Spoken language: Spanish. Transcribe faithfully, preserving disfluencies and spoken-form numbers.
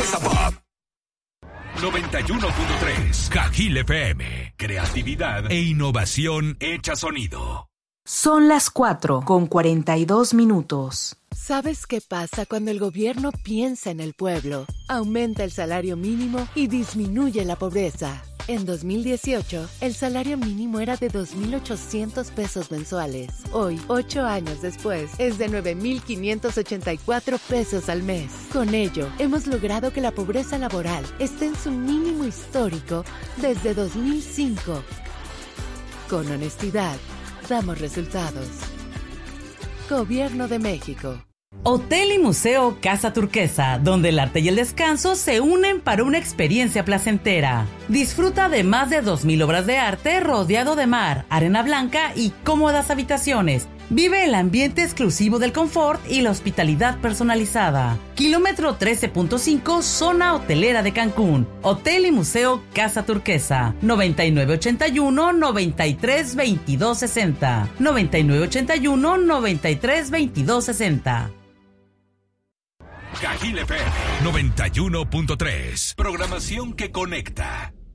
Exa Pop noventa y uno punto tres. Cajil F M. Creatividad e innovación hecha sonido. Son las cuatro con cuarenta y dos minutos. ¿Sabes qué pasa cuando el gobierno piensa en el pueblo? Aumenta el salario mínimo y disminuye la pobreza. En dos mil dieciocho, el salario mínimo era de dos mil ochocientos pesos mensuales. Hoy, ocho años después, es de nueve mil quinientos ochenta y cuatro pesos al mes. Con ello, hemos logrado que la pobreza laboral esté en su mínimo histórico desde dos mil cinco. Con honestidad, damos resultados. Gobierno de México. Hotel y Museo Casa Turquesa, donde el arte y el descanso se unen para una experiencia placentera. Disfruta de más de dos mil obras de arte rodeado de mar, arena blanca y cómodas habitaciones. Vive el ambiente exclusivo del confort y la hospitalidad personalizada. Kilómetro trece punto cinco, zona hotelera de Cancún. Hotel y Museo Casa Turquesa. noventa y nueve ochenta y uno, noventa y tres veintidós sesenta. noventa y nueve ochenta y uno, noventa y tres veintidós sesenta. Cajil F M noventa y uno punto tres. Programación que conecta.